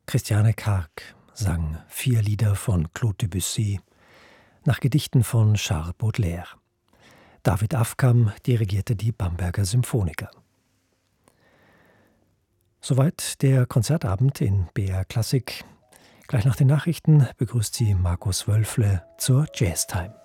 Christiane Karg sang 4 Lieder von Claude Debussy nach Gedichten von Charles Baudelaire. David Afkam dirigierte die Bamberger Symphoniker. Soweit der Konzertabend in BR Klassik. Gleich nach den Nachrichten begrüßt sie Markus Wölfle zur Jazztime.